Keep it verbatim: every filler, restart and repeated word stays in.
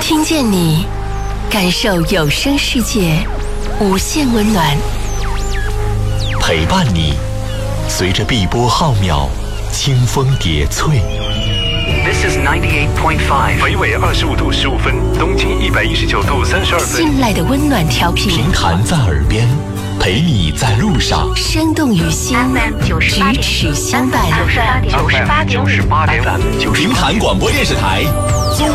听见你，感受有声世界无限温暖， 陪伴你，随着碧波浩渺，清风叠翠。 This is ninety-eight point five。 北纬二十五度十五分，东经一百一十九度三十二分。 信赖的温暖调频， 评弹在耳边，陪你在路上。 生动于心，咫尺相伴。 九十八点九十八点五。 评弹广播电视台